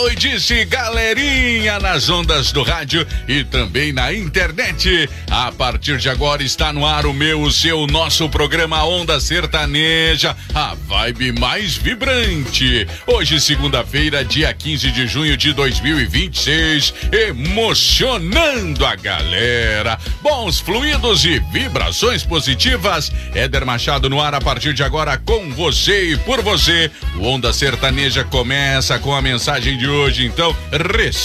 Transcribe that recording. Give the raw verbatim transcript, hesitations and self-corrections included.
Oi, disse galerinha nas ondas do rádio e também na internet. A partir de agora está no ar o meu, o seu, nosso programa Onda Sertaneja, a vibe mais vibrante. Hoje, segunda-feira, dia quinze de junho de dois mil e vinte e seis, emocionando a galera. Bons fluidos e vibrações positivas. Éder Machado no ar a partir de agora com você e por você. O Onda Sertaneja começa com a mensagem de hoje, então, receba.